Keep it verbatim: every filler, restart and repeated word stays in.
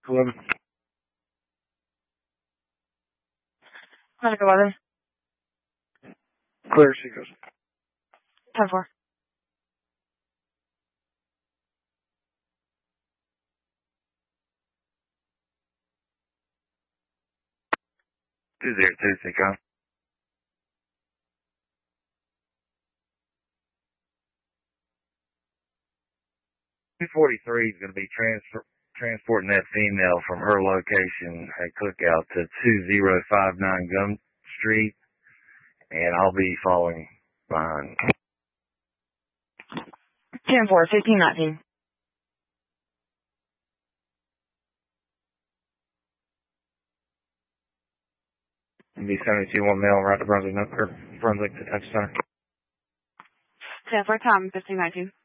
eleven. Medical weather. Clear, she goes. ten four. two zero two, Seacom. two forty-three is going to be transfer, transporting that female from her location at Cookout to two zero five nine Gum Street, and I'll be following behind. ten four, fifteen nineteen. B seventy-two, one male, right to Brunswick, or Brunswick Detention Center. ten four, time, fifteen nineteen.